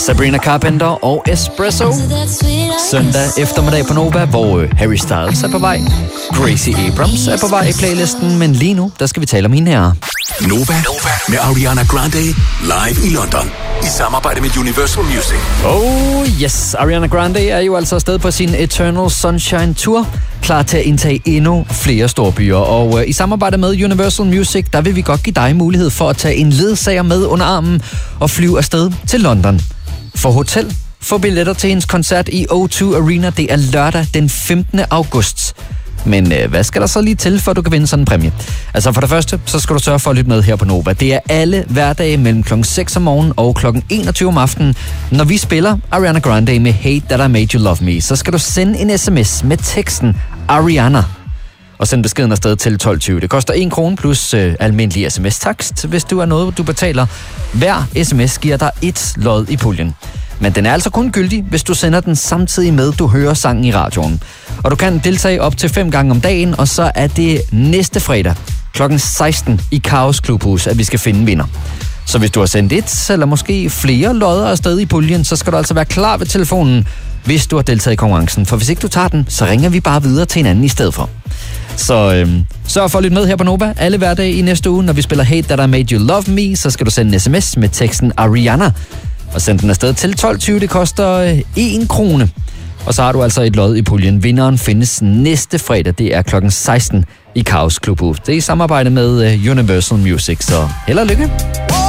Sabrina Carpenter og Espresso. Søndag eftermiddag på Nova, hvor Harry Styles er på vej. Gracie Abrams er på vej i playlisten, men lige nu, der skal vi tale om hende her. Nova med Ariana Grande live i London i samarbejde med Universal Music. Oh yes, Ariana Grande er jo altså afsted på sin Eternal Sunshine Tour, klar til at indtage endnu flere storbyer. Og i samarbejde med Universal Music, der vil vi godt give dig mulighed for at tage en ledsager med under armen og flyve afsted til London. For hotel, få billetter til hendes koncert i O2 Arena, det er lørdag den 15. august. Men hvad skal der så lige til, for at du kan vinde sådan en præmie? Altså for det første, så skal du sørge for at lytte med her på Nova. Det er alle hverdage mellem kl. 6 om morgenen og kl. 21 om aftenen. Når vi spiller Ariana Grande med Hate That I Made You Love Me, så skal du sende en sms med teksten Ariana og send beskeden afsted til 12.20. Det koster 1 krone plus almindelig sms-takst, hvis du er noget, du betaler. Hver sms giver dig 1 lod i puljen. Men den er altså kun gyldig, hvis du sender den samtidig med, du hører sangen i radioen. Og du kan deltage op til 5 gange om dagen, og så er det næste fredag kl. 16 i Kaos Klubhus, at vi skal finde vinder. Så hvis du har sendt 1 eller måske flere lodder afsted i puljen, så skal du altså være klar ved telefonen, hvis du har deltaget i konkurrencen. For hvis ikke du tager den, så ringer vi bare videre til en anden i stedet for. Så sørg for at lytte med her på Nova alle hverdage i næste uge. Når vi spiller Hate That I Made You Love Me, så skal du sende en sms med teksten Ariana og send den afsted til 12.20. Det koster 1 krone. Og så har du altså et lod i puljen. Vinderen findes næste fredag. Det er kl. 16 i Kaos Klubhus. Det er i samarbejde med Universal Music, så held og lykke.